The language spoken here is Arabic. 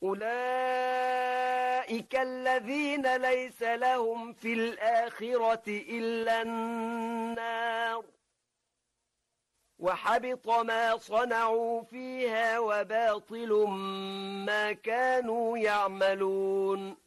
أولئك الذين ليس لهم في الآخرة إلا النار وحبط ما صنعوا فيها وباطل ما كانوا يعملون